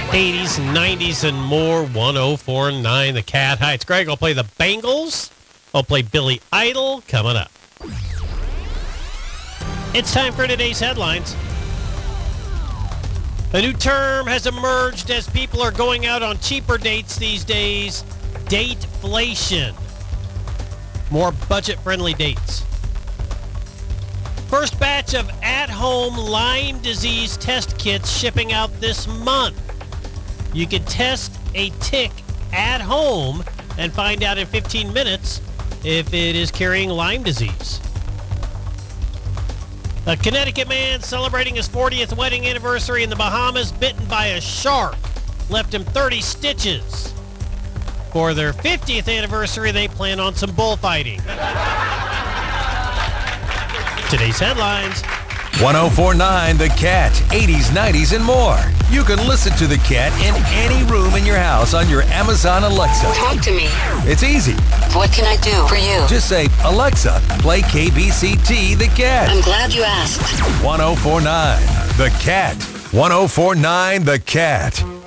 80s, 90s, and more. 104.9 The Cat. Hi, it's Greg. I'll play the Bangles. I'll play Billy Idol coming up. It's time for today's headlines. A new term has emerged as people are going out on cheaper dates these days. Dateflation. More budget-friendly dates. First batch of at-home Lyme disease test kits shipping out this month. You can test a tick at home and find out in 15 minutes if it is carrying Lyme disease. A Connecticut man celebrating his 40th wedding anniversary in the Bahamas, bitten by a shark, left him 30 stitches. For their 50th anniversary, they plan on some bullfighting. Today's headlines. 104.9 The Cat, 80s, 90s, and more. You can listen to The Cat in any room in your house on your Amazon Alexa. Talk to me. It's easy. What can I do for you? Just say, Alexa, play KBCT The Cat. I'm glad you asked. 104.9 The Cat. 104.9 The Cat.